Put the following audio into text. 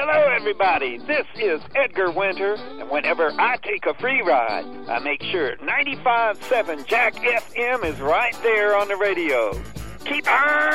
Hello, everybody. This is Edgar Winter, and whenever I take a free ride, I make sure 95.7 Jack FM is right there on the radio. Keep on